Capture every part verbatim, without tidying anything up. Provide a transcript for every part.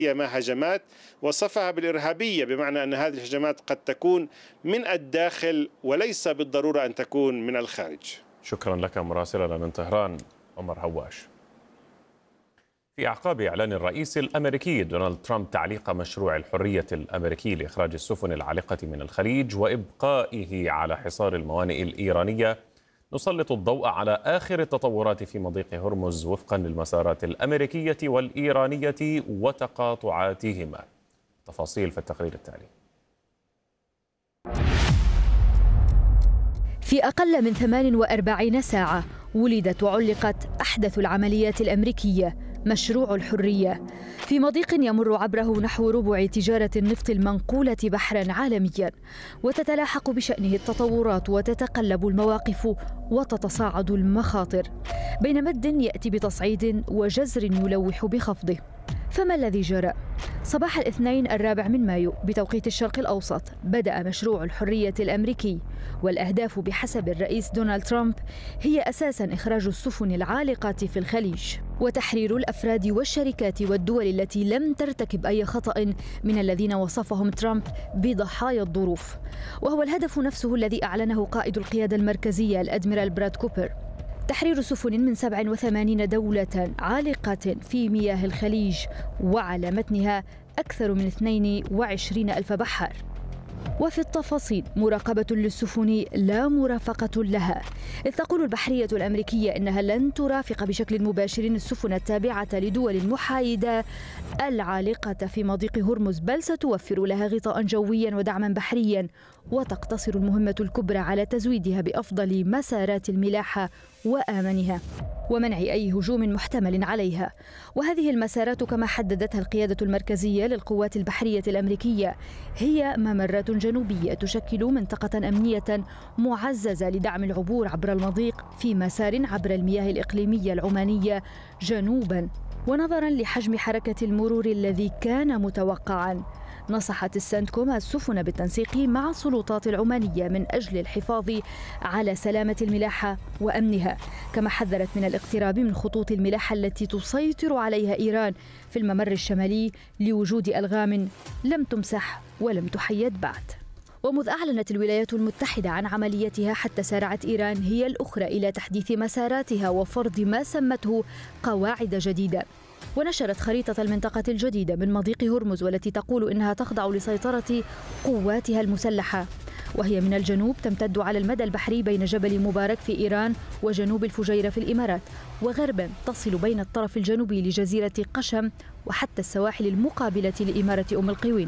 ما هجمات وصفها بالإرهابية، بمعنى أن هذه الهجمات قد تكون من الداخل وليس بالضرورة أن تكون من الخارج. شكرا لك مراسلنا من طهران عمر هواش. في أعقاب إعلان الرئيس الأمريكي دونالد ترامب تعليق مشروع الحرية الأمريكي لإخراج السفن العالقة من الخليج وإبقائه على حصار الموانئ الإيرانية، نسلط الضوء على آخر التطورات في مضيق هرمز وفقا للمسارات الأمريكية والإيرانية وتقاطعاتهما. تفاصيل في التقرير التالي. في أقل من ثمان وأربعين ساعة ولدت وعلقت أحدث العمليات الأمريكية، مشروع الحرية، في مضيق يمر عبره نحو ربع تجارة النفط المنقولة بحرا عالميا، وتتلاحق بشأنه التطورات وتتقلب المواقف وتتصاعد المخاطر، بين مد يأتي بتصعيد وجزر يلوح بخفضه. فما الذي جرى؟ صباح الاثنين الرابع من مايو بتوقيت الشرق الأوسط بدأ مشروع الحرية الأمريكي، والأهداف بحسب الرئيس دونالد ترامب هي أساساً إخراج السفن العالقة في الخليج وتحرير الأفراد والشركات والدول التي لم ترتكب أي خطأ من الذين وصفهم ترامب بضحايا الظروف، وهو الهدف نفسه الذي أعلنه قائد القيادة المركزية الأدميرال براد كوبر: تحرير سفن من سبع وثمانين دولة عالقة في مياه الخليج وعلى متنها أكثر من اثنين وعشرين ألف بحار. وفي التفاصيل مراقبة للسفن لا مرافقة لها، إذ تقول البحرية الأمريكية إنها لن ترافق بشكل مباشر السفن التابعة لدول محايدة العالقة في مضيق هرمز، بل ستوفر لها غطاء جويا ودعما بحريا، وتقتصر المهمة الكبرى على تزويدها بأفضل مسارات الملاحة وآمنها ومنع أي هجوم محتمل عليها. وهذه المسارات كما حددتها القيادة المركزية للقوات البحرية الأمريكية هي ممرات جنوبية تشكل منطقة أمنية معززة لدعم العبور عبر المضيق في مسار عبر المياه الإقليمية العمانية جنوبا. ونظرا لحجم حركة المرور الذي كان متوقعا، نصحت السنتكوم السفن بالتنسيق مع السلطات العمانية من أجل الحفاظ على سلامة الملاحة وأمنها، كما حذرت من الاقتراب من خطوط الملاحة التي تسيطر عليها إيران في الممر الشمالي لوجود ألغام لم تمسح ولم تحيد بعد. ومذ أعلنت الولايات المتحدة عن عمليتها حتى سارعت إيران هي الأخرى إلى تحديث مساراتها وفرض ما سمته قواعد جديدة، ونشرت خريطة المنطقة الجديدة من مضيق هرمز والتي تقول إنها تخضع لسيطرة قواتها المسلحة، وهي من الجنوب تمتد على المدى البحري بين جبل مبارك في إيران وجنوب الفجيرة في الإمارات، وغربا تصل بين الطرف الجنوبي لجزيرة قشم وحتى السواحل المقابلة لإمارة أم القوين.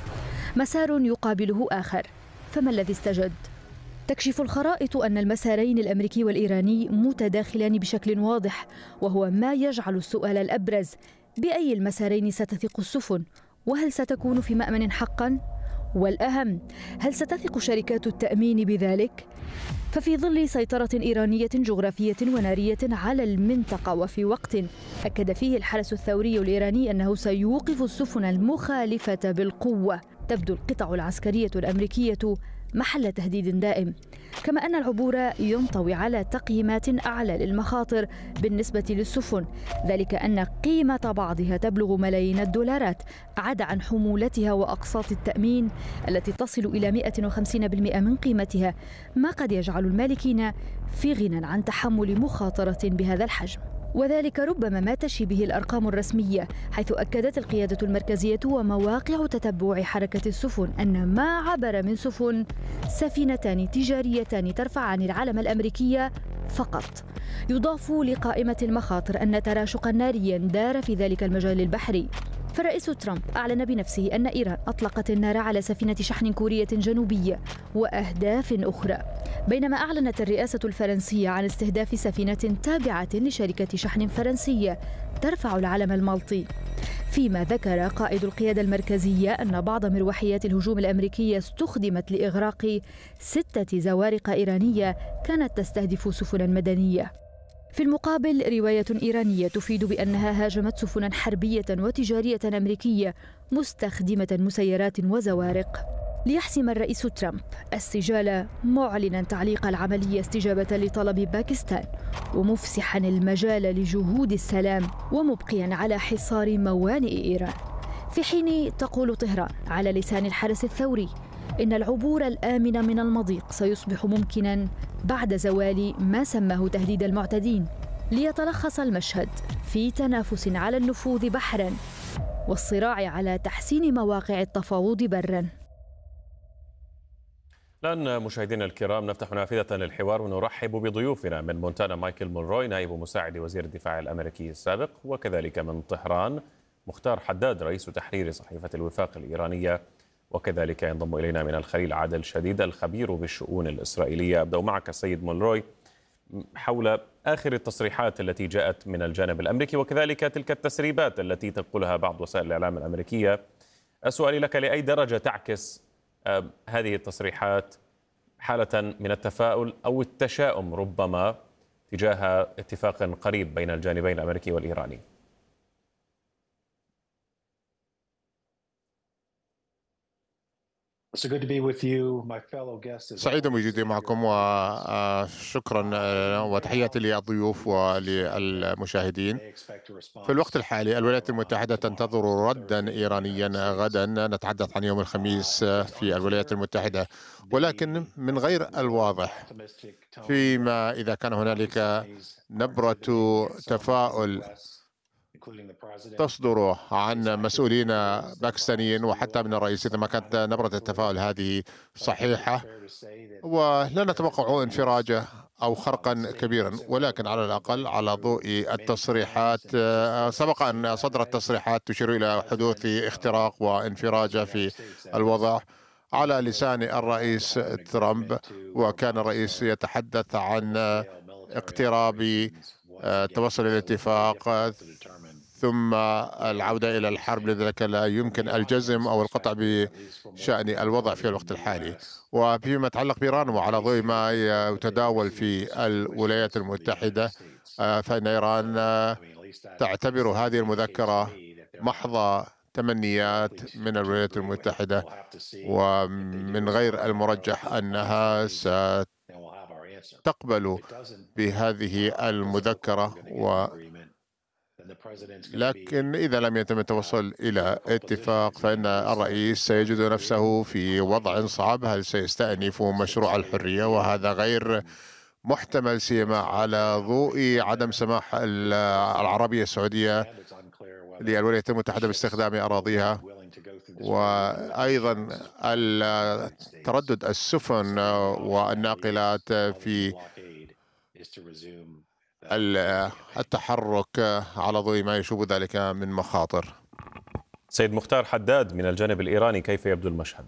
مسار يقابله آخر، فما الذي استجد؟ تكشف الخرائط أن المسارين الأمريكي والإيراني متداخلان بشكل واضح، وهو ما يجعل السؤال الأبرز: بأي المسارين ستثق السفن؟ وهل ستكون في مأمن حقا؟ والأهم، هل ستثق شركات التأمين بذلك؟ ففي ظل سيطرة إيرانية جغرافية ونارية على المنطقة، وفي وقت أكد فيه الحرس الثوري الإيراني أنه سيوقف السفن المخالفة بالقوة، تبدو القطع العسكرية الأمريكية محل تهديد دائم، كما أن العبور ينطوي على تقييمات أعلى للمخاطر بالنسبة للسفن، ذلك أن قيمة بعضها تبلغ ملايين الدولارات، عدا عن حمولتها وأقساط التأمين التي تصل إلى مئة وخمسين بالمئة من قيمتها، ما قد يجعل المالكين في غنى عن تحمل مخاطرة بهذا الحجم. وذلك ربما ما تشي به الأرقام الرسمية، حيث أكدت القيادة المركزية ومواقع تتبع حركة السفن أن ما عبر من سفن سفينتان تجاريتان ترفعان العلم الأمريكي فقط. يضاف لقائمة المخاطر أن تراشقا ناريا دار في ذلك المجال البحري، فالرئيس ترامب أعلن بنفسه أن إيران أطلقت النار على سفينة شحن كورية جنوبية وأهداف أخرى، بينما أعلنت الرئاسة الفرنسية عن استهداف سفينة تابعة لشركة شحن فرنسية ترفع العلم المالطي، فيما ذكر قائد القيادة المركزية أن بعض مروحيات الهجوم الأمريكية استخدمت لإغراق ستة زوارق إيرانية كانت تستهدف سفنا مدنية. في المقابل، رواية إيرانية تفيد بأنها هاجمت سفنا حربية وتجارية أمريكية مستخدمة مسيرات وزوارق. ليحسم الرئيس ترامب السجال، معلنا تعليق العملية استجابة لطلب باكستان، ومفسحا المجال لجهود السلام، ومبقيا على حصار موانئ إيران. في حين تقول طهران على لسان الحرس الثوري إن العبور الآمن من المضيق سيصبح ممكناً بعد زوال ما سماه تهديد المعتدين، ليتلخص المشهد في تنافس على النفوذ بحراً والصراع على تحسين مواقع التفاوض براً. الآن مشاهدينا الكرام نفتح نافذة للحوار ونرحب بضيوفنا من مونتانا مايكل مونروي نائب مساعد وزير الدفاع الأمريكي السابق، وكذلك من طهران مختار حداد رئيس تحرير صحيفة الوفاق الإيرانية، وكذلك ينضم إلينا من الخليل عادل شديد الخبير بالشؤون الإسرائيلية. أبدأ معك السيد مونروي حول آخر التصريحات التي جاءت من الجانب الأمريكي وكذلك تلك التسريبات التي تنقلها بعض وسائل الإعلام الأمريكية. السؤال لك: لأي درجة تعكس هذه التصريحات حالة من التفاؤل أو التشاؤم ربما تجاه اتفاق قريب بين الجانبين الأمريكي والإيراني؟ سعيد بوجودي معكم وشكرا وتحياتي للضيوف وللمشاهدين. في الوقت الحالي الولايات المتحدة تنتظر ردا إيرانيا غدا، نتحدث عن يوم الخميس في الولايات المتحدة، ولكن من غير الواضح فيما إذا كان هنالك نبرة تفاؤل تصدر عن مسؤولين باكستانيين وحتى من الرئيس، إذا ما كانت نبرة التفاؤل هذه صحيحة، ولا نتوقع انفراجة أو خرقا كبيرا، ولكن على الأقل على ضوء التصريحات سبق أن صدرت تصريحات تشير إلى حدوث اختراق وانفراجة في الوضع على لسان الرئيس ترامب، وكان الرئيس يتحدث عن اقتراب توصل إلى اتفاق ثم العودة إلى الحرب، لذلك لا يمكن الجزم أو القطع بشأن الوضع في الوقت الحالي. وفيما يتعلق بإيران وعلى ضوء ما يتداول في الولايات المتحدة، فإن إيران تعتبر هذه المذكرة محض تمنيات من الولايات المتحدة، ومن غير المرجح أنها ستقبل بهذه المذكرة، و لكن إذا لم يتم التوصل إلى اتفاق فإن الرئيس سيجد نفسه في وضع صعب. هل سيستأنف مشروع الحرية؟ وهذا غير محتمل سيما على ضوء عدم سماح العربية السعودية للولايات المتحدة باستخدام أراضيها، وأيضا تردد السفن والناقلات في التحرك على ضوء ما يشوب ذلك من مخاطر. سيد مختار حداد من الجانب الإيراني، كيف يبدو المشهد؟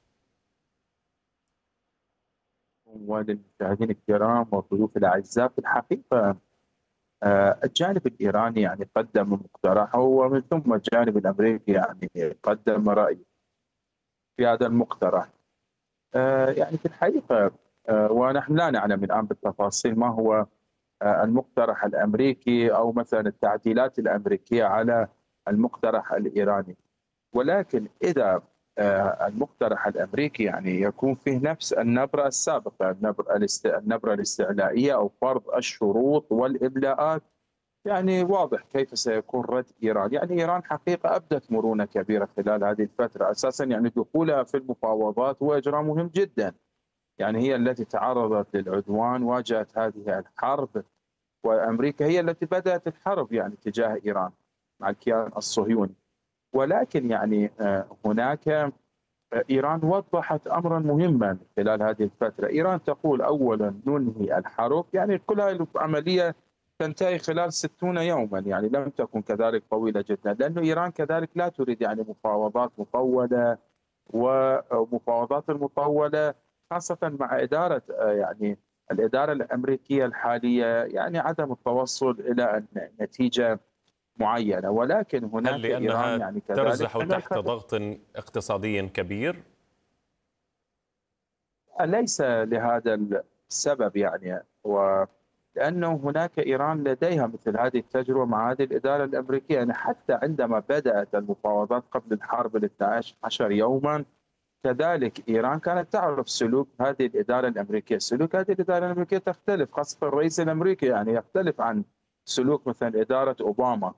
وللمشاهدين الكرام والضيوف الأعزاء، في الحقيقة الجانب الإيراني يعني قدم مقترحه، ومن ثم الجانب الأمريكي يعني قدم رأي في هذا المقترح. يعني في الحقيقة ونحن لا نعلم الآن بالتفاصيل ما هو المقترح الأمريكي أو مثلا التعديلات الأمريكية على المقترح الإيراني، ولكن إذا المقترح الأمريكي يعني يكون فيه نفس النبرة السابقة، النبرة الاستعلائية أو فرض الشروط والإبلاءات، يعني واضح كيف سيكون رد إيران. يعني إيران حقيقة أبدت مرونة كبيرة خلال هذه الفترة، أساسا يعني دخولها في المفاوضات هو إجراء مهم جدا. يعني هي التي تعرضت للعدوان، واجهت هذه الحرب، وأمريكا هي التي بدأت الحرب يعني تجاه إيران مع الكيان الصهيوني. ولكن يعني هناك إيران وضحت أمرا مهما خلال هذه الفترة. إيران تقول أولا ننهي الحرب، يعني كل هذه العملية تنتهي خلال ستون يوما، يعني لم تكن كذلك طويلة جدا، لأنه إيران كذلك لا تريد يعني مفاوضات مطولة، ومفاوضات المطولة خاصة مع إدارة يعني الإدارة الأمريكية الحالية يعني عدم التوصل إلى نتيجة معينة. ولكن هناك هل لأنها إيران يعني كذلك ترزح تحت ضغط اقتصادي كبير؟ ليس لهذا السبب يعني، ولأنه هناك إيران لديها مثل هذه التجربة مع هذه الإدارة الأمريكية. يعني حتى عندما بدأت المفاوضات قبل الحرب ال اثني عشر يوما، كذلك إيران كانت تعرف سلوك هذه الإدارة الأمريكية. سلوك هذه الإدارة الأمريكية تختلف، خاصة الرئيس الأمريكي يعني يختلف عن سلوك مثلا إدارة أوباما.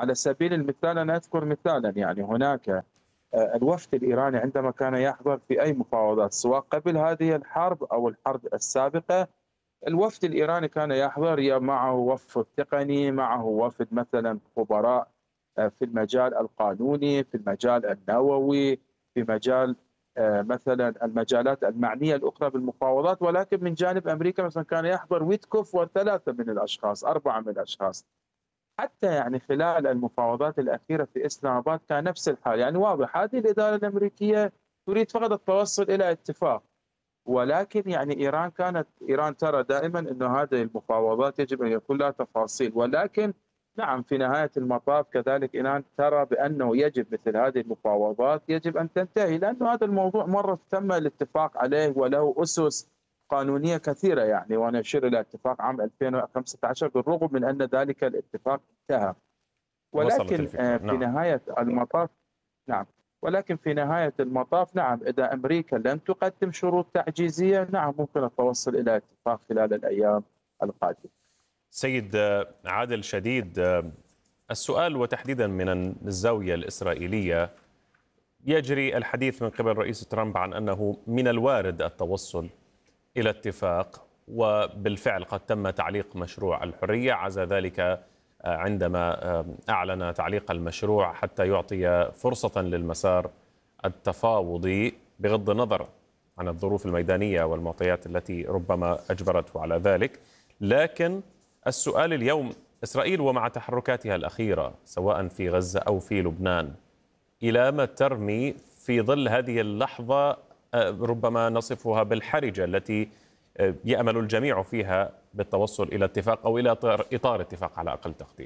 على سبيل المثال أنا أذكر مثالا، يعني هناك الوفد الإيراني عندما كان يحضر في أي مفاوضات سواء قبل هذه الحرب أو الحرب السابقة، الوفد الإيراني كان يحضر معه وفد تقني، معه وفد مثلا خبراء في المجال القانوني، في المجال النووي، في مجال مثلا المجالات المعنية الأخرى بالمفاوضات. ولكن من جانب أمريكا مثلا كان يحضر ويتكوف وثلاثة من الأشخاص، أربعة من الأشخاص. حتى يعني خلال المفاوضات الأخيرة في إسلام آباد كان نفس الحال. يعني واضح هذه الإدارة الأمريكية تريد فقط التوصل إلى اتفاق، ولكن يعني إيران كانت إيران ترى دائما أنه هذه المفاوضات يجب أن يكون لها تفاصيل. ولكن نعم في نهاية المطاف كذلك إيران ترى بأنه يجب مثل هذه المفاوضات يجب أن تنتهي، لأنه هذا الموضوع مرة تم الاتفاق عليه وله أسس قانونية كثيرة. يعني وأنا أشير إلى اتفاق عام ألفين وخمسة عشر بالرغم من أن ذلك الاتفاق انتهى. ولكن في نعم. نهاية المطاف نعم ولكن في نهاية المطاف نعم إذا أمريكا لم تقدم شروط تعجيزية نعم ممكن التوصل إلى اتفاق خلال الأيام القادمة. سيد عادل شديد، السؤال وتحديدا من الزاوية الإسرائيلية، يجري الحديث من قبل رئيس ترامب عن أنه من الوارد التوصل إلى اتفاق، وبالفعل قد تم تعليق مشروع الحرية، عزى ذلك عندما أعلن تعليق المشروع حتى يعطي فرصة للمسار التفاوضي بغض النظر عن الظروف الميدانية والمعطيات التي ربما أجبرته على ذلك. لكن السؤال اليوم، إسرائيل ومع تحركاتها الأخيرة سواء في غزة أو في لبنان، إلى ما ترمي في ظل هذه اللحظة ربما نصفها بالحرجة التي يأمل الجميع فيها بالتوصل إلى اتفاق أو إلى إطار اتفاق على أقل تقدير؟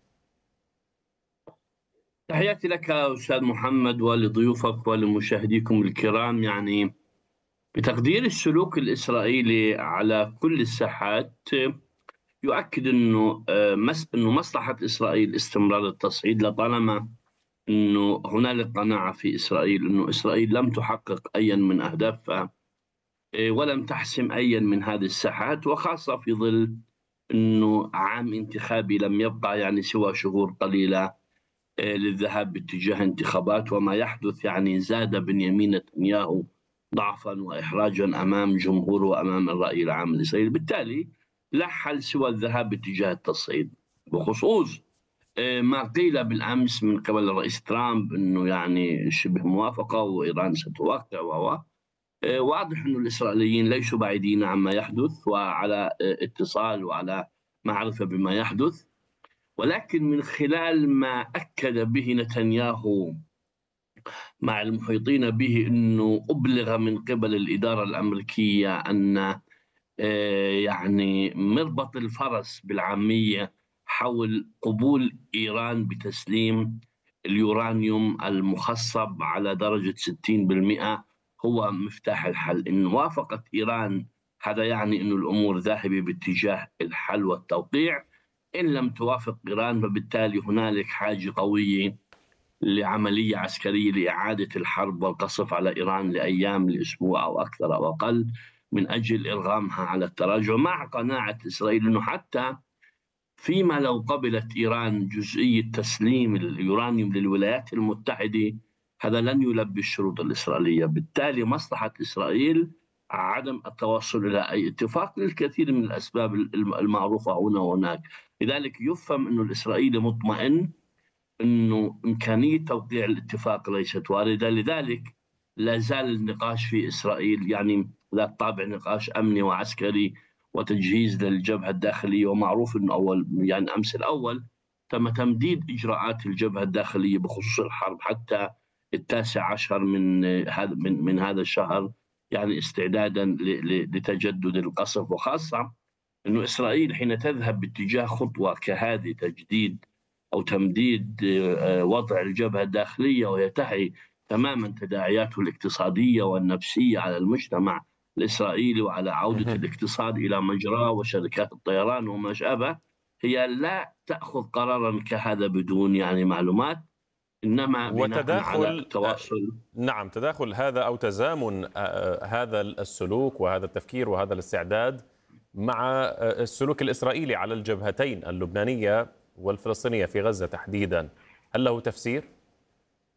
تحياتي لك أستاذ محمد ولضيوفك ولمشاهديكم الكرام. يعني بتقدير السلوك الإسرائيلي على كل الساحات يؤكد أنه أنه مصلحة إسرائيل استمرار التصعيد، لطالما أنه هنالك قناعة في إسرائيل أنه إسرائيل لم تحقق أي من أهدافها ولم تحسم أي من هذه الساحات، وخاصة في ظل أنه عام انتخابي لم يبقى يعني سوى شهور قليلة للذهاب باتجاه انتخابات، وما يحدث يعني زاد بنيامين نتنياهو ضعفا وإحراجا أمام جمهوره وأمام الرأي العام الإسرائيلي. بالتالي لا حل سوى الذهاب باتجاه التصعيد، بخصوص ما قيل بالأمس من قبل الرئيس ترامب أنه يعني شبه موافقة وإيران ستوقع و واضح أن الإسرائيليين ليسوا بعيدين عما يحدث وعلى اتصال وعلى معرفة بما يحدث. ولكن من خلال ما أكد به نتنياهو مع المحيطين به أنه أبلغ من قبل الإدارة الأمريكية أن يعني مربط الفرس بالعامية حول قبول إيران بتسليم اليورانيوم المخصب على درجة ستين بالمئة هو مفتاح الحل. إن وافقت إيران هذا يعني أن الأمور ذاهبة باتجاه الحل والتوقيع. إن لم توافق إيران فبالتالي هنالك حاجة قوية لعملية عسكرية لإعادة الحرب والقصف على إيران لأيام لأسبوع أو أكثر أو أقل من أجل إرغامها على التراجع، مع قناعة إسرائيل أنه حتى فيما لو قبلت إيران جزئية تسليم اليورانيوم للولايات المتحدة هذا لن يلبي الشروط الإسرائيلية. بالتالي مصلحة إسرائيل عدم التوصل إلى أي اتفاق للكثير من الأسباب المعروفة هنا وهناك. لذلك يفهم أنه الإسرائيلي مطمئن أنه إمكانية توقيع الاتفاق ليست واردة. لذلك لا زال النقاش في إسرائيل يعني ذات طابع نقاش أمني وعسكري وتجهيز للجبهة الداخلية. ومعروف أنه أول يعني أمس الأول تم تمديد إجراءات الجبهة الداخلية بخصوص الحرب حتى التاسع عشر من هذا من من هذا الشهر، يعني استعدادا لتجدد القصف. وخاصة أنه إسرائيل حين تذهب باتجاه خطوة كهذه تجديد أو تمديد وضع الجبهة الداخلية وهي تحي تماما تداعياته الاقتصادية والنفسية على المجتمع الإسرائيلي وعلى عودة الاقتصاد إلى مجراه وشركات الطيران وما شابه، هي لا تأخذ قرارا كهذا بدون يعني معلومات، إنما وتداخل على التواصل. نعم تداخل هذا أو تزامن هذا السلوك وهذا التفكير وهذا الاستعداد مع السلوك الإسرائيلي على الجبهتين اللبنانية والفلسطينية في غزة تحديدا، هل له تفسير؟